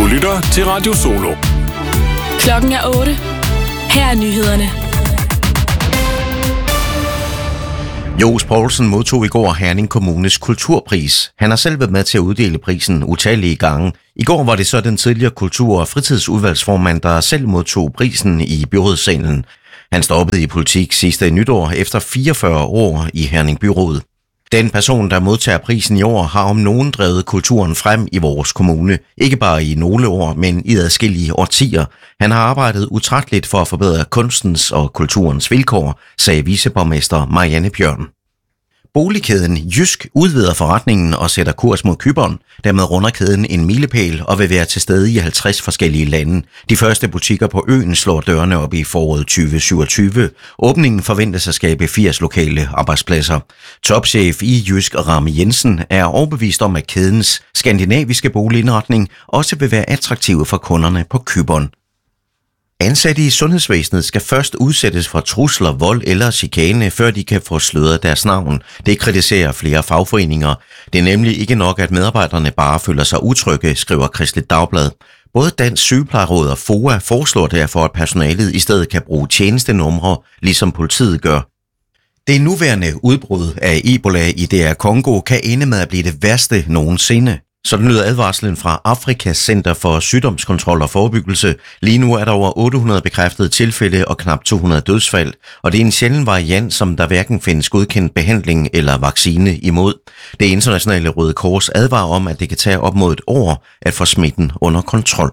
Du lytter til Radio Solo. Klokken er 8. Her er nyhederne. Johs Poulsen modtog i går Herning Kommunes kulturpris. Han har selv været med til at uddele prisen utallige gange. I går var det så den tidligere kultur- og fritidsudvalgsformand, der selv modtog prisen i byrådssalen. Han stoppede i politik sidste nytår efter 44 år i Herning Byråd. Den person, der modtager prisen i år, har om nogen drevet kulturen frem i vores kommune. Ikke bare i nogle år, men i adskillige årtier. Han har arbejdet utrætteligt for at forbedre kunstens og kulturens vilkår, sagde viceborgmester Marianne Bjørn. Boligkæden Jysk udvider forretningen og sætter kurs mod Cypern. Dermed runder kæden en milepæl og vil være til stede i 50 forskellige lande. De første butikker på øen slår dørene op i foråret 2027. Åbningen forventes at skabe 80 lokale arbejdspladser. Topchef i Jysk Rami Jensen er overbevist om, at kædens skandinaviske boligindretning også vil være attraktiv for kunderne på Cypern. Ansatte i sundhedsvæsenet skal først udsættes for trusler, vold eller chikane, før de kan få sløret deres navn. Det kritiserer flere fagforeninger. Det er nemlig ikke nok, at medarbejderne bare føler sig utrygge, skriver Kristeligt Dagblad. Både Dansk Sygeplejeråd og FOA foreslår derfor, at personalet i stedet kan bruge tjenestenumre, ligesom politiet gør. Det nuværende udbrud af Ebola i DR Congo kan ende med at blive det værste nogensinde. Sådan lyder advarslen fra Afrikas Center for Sygdomskontrol og Forebyggelse. Lige nu er der over 800 bekræftede tilfælde og knap 200 dødsfald, og det er en sjælden variant, som der hverken findes godkendt behandling eller vaccine imod. Det internationale Røde Kors advarer om, at det kan tage op mod et år at få smitten under kontrol.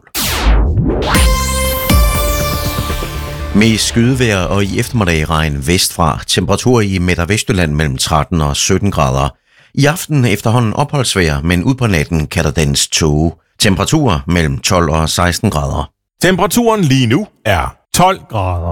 Med skydevejr og i eftermiddag regn vestfra. Temperaturer i Midt- og Vestjylland mellem 13 og 17 grader. I aften efterhånden opholdsvejr, men ud på natten kan der dannes tåge. Temperaturer mellem 12 og 16 grader. Temperaturen lige nu er 12 grader.